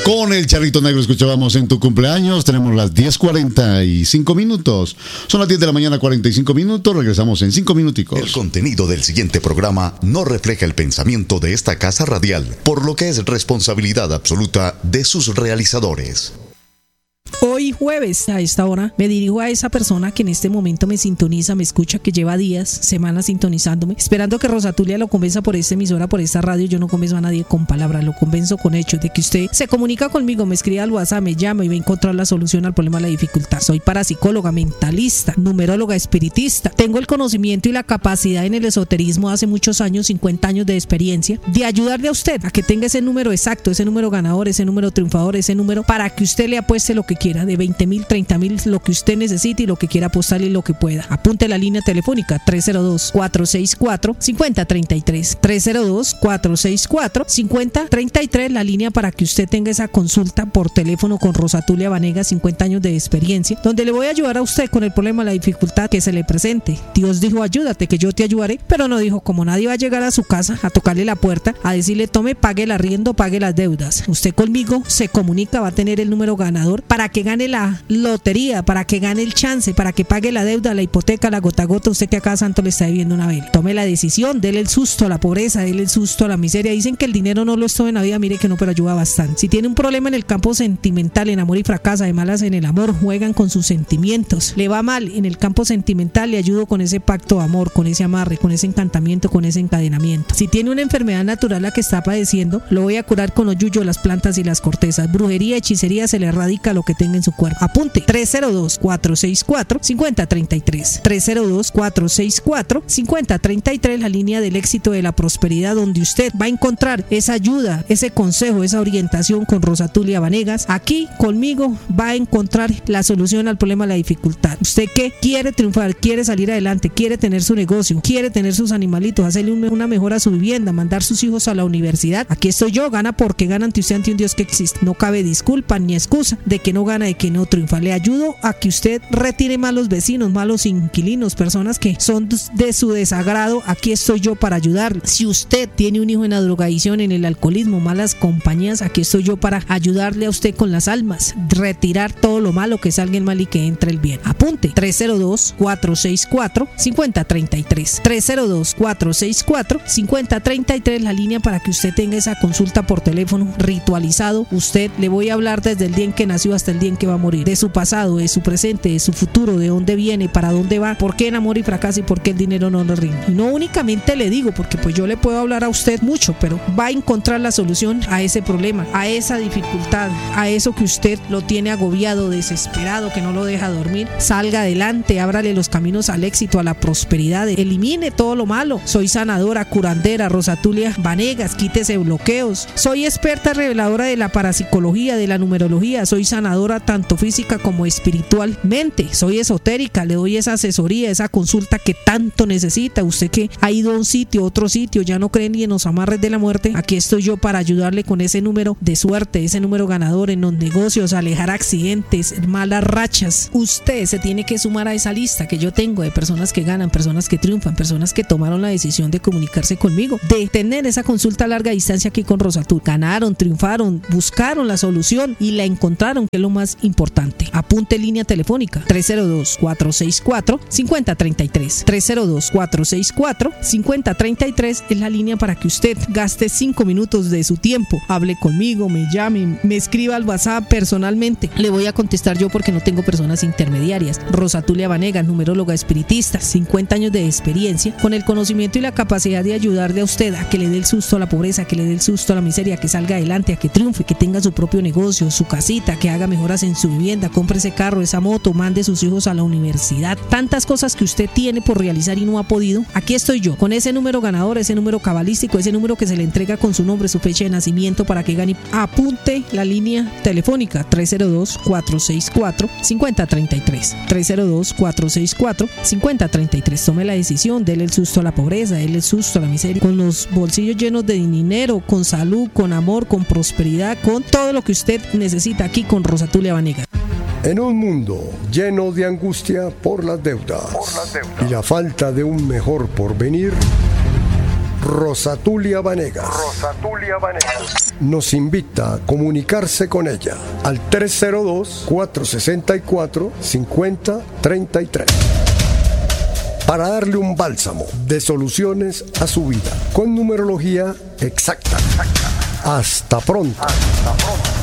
Con el Charrito Negro escuchábamos En tu cumpleaños. Tenemos las 10:45 minutos. Son las 10 de la mañana, 45 minutos. Regresamos en 5 minuticos. El contenido del siguiente programa no refleja el pensamiento de esta casa radial, por lo que es responsabilidad absoluta de sus realizadores. Hoy jueves a esta hora me dirijo a esa persona que en este momento me sintoniza, me escucha, que lleva días, semanas sintonizándome, esperando que Rosatulia lo convenza por esta emisora, por esta radio. Yo no convenzo a nadie con palabras, lo convenzo con hechos, de que usted se comunica conmigo, me escribe al WhatsApp, me llama y va a encontrar la solución al problema de la dificultad. Soy parapsicóloga, mentalista, numeróloga, espiritista. Tengo el conocimiento y la capacidad en el esoterismo hace muchos años, 50 años de experiencia, de ayudarle a usted a que tenga ese número exacto, ese número ganador, ese número triunfador, ese número para que usted le apueste lo que quiera, de 20,000, 30,000, lo que usted necesite y lo que quiera apostarle y lo que pueda. Apunte la línea telefónica 302-464-5033. 302-464-5033, la línea para que usted tenga esa consulta por teléfono con Rosatulia Vanegas, 50 años de experiencia, donde le voy a ayudar a usted con el problema, la dificultad que se le presente. Dios dijo, ayúdate que yo te ayudaré, pero no dijo, como nadie va a llegar a su casa a tocarle la puerta, a decirle, tome, pague el arriendo, pague las deudas. Usted conmigo se comunica, va a tener el número ganador para que gane la lotería, para que gane el chance, para que pague la deuda, la hipoteca, la gota a gota, usted que a cada santo le está debiendo una vela. Tome la decisión, dele el susto a la pobreza, dele el susto a la miseria. Dicen que el dinero no lo es todo en la vida, mire que no, pero ayuda bastante. Si tiene un problema en el campo sentimental, en amor y fracasa, de malas en el amor, juegan con sus sentimientos, le va mal en el campo sentimental, le ayudo con ese pacto de amor, con ese amarre, con ese encantamiento, con ese encadenamiento. Si tiene una enfermedad natural la que está padeciendo, lo voy a curar con los yuyos, las plantas y las cortezas. Brujería, hechicería, se le erradica lo que tenga en su cuerpo. Apunte 302-464-5033. 302-464-5033, la línea del éxito, de la prosperidad, donde usted va a encontrar esa ayuda, ese consejo, esa orientación con Rosatulia Vanegas. Aquí conmigo va a encontrar la solución al problema de la dificultad. Usted que quiere triunfar, quiere salir adelante, quiere tener su negocio, quiere tener sus animalitos, hacerle una mejora a su vivienda, mandar sus hijos a la universidad. Aquí estoy yo, gana porque gana ante usted, ante un Dios que existe. No cabe disculpa ni excusa de que no gana, de que no triunfa. Le ayudo a que usted retire malos vecinos, malos inquilinos, personas que son de su desagrado. Aquí estoy yo para ayudarle. Si usted tiene un hijo en la drogadicción, en el alcoholismo, malas compañías, aquí estoy yo para ayudarle a usted con las almas, retirar todo lo malo, que salga el mal y que entre el bien. Apunte 302-464-5033. 302-464-5033, la línea para que usted tenga esa consulta por teléfono ritualizado. Usted le voy a hablar desde el día en que nació hasta el día en que va a morir, de su pasado, de su presente, de su futuro, de dónde viene, para dónde va, por qué enamora y fracasa y por qué el dinero no le rinde. Y no únicamente le digo, porque pues yo le puedo hablar a usted mucho, pero va a encontrar la solución a ese problema, a esa dificultad, a eso que usted lo tiene agobiado, desesperado, que no lo deja dormir. Salga adelante, ábrale los caminos al éxito, a la prosperidad, elimine todo lo malo. Soy sanadora, curandera, Rosatulia Vanegas, quítese bloqueos. Soy experta reveladora de la parapsicología, de la numerología. Soy sanadora tanto física como espiritualmente. Soy esotérica, le doy esa asesoría, esa consulta que tanto necesita. Usted que ha ido a un sitio, otro sitio, ya no cree ni en los amarres de la muerte, aquí estoy yo para ayudarle con ese número de suerte, ese número ganador en los negocios, alejar accidentes, malas rachas. Usted se tiene que sumar a esa lista que yo tengo de personas que ganan, personas que triunfan, personas que tomaron la decisión de comunicarse conmigo, de tener esa consulta a larga distancia aquí con Rosatulia. Ganaron, triunfaron, buscaron la solución y la encontraron, que es lo más importante. Apunte línea telefónica 302-464-5033. 302-464-5033 es la línea para que usted gaste 5 minutos de su tiempo, hable conmigo, me llame, me escriba al WhatsApp personalmente. Le voy a contestar yo porque no tengo personas intermediarias. Rosatulia Vanegas, numeróloga espiritista, 50 años de experiencia, con el conocimiento y la capacidad de ayudarle a usted a que le dé el susto a la pobreza, que le dé el susto a la miseria, que salga adelante, a que triunfe, que tenga su propio negocio, su casita, que haga mejoras en su vivienda, compre ese carro, esa moto, mande sus hijos a la universidad. Tantas cosas que usted tiene por realizar y no ha podido. Aquí estoy yo, con ese número ganador, ese número cabalístico, ese número que se le entrega con su nombre, su fecha de nacimiento, para que gane. Apunte la línea telefónica 302-464-5033. 302-464-5033. Tome la decisión, dele el susto a la pobreza, dele el susto a la miseria, con los bolsillos llenos de dinero, con salud, con amor, con prosperidad, con todo lo que usted necesita aquí con Rosatulia Vanegas. En un mundo lleno de angustia por las deudas y la falta de un mejor porvenir, Rosatulia Vanegas. Nos invita a comunicarse con ella al 302-464-5033 para darle un bálsamo de soluciones a su vida con numerología exacta. Hasta pronto.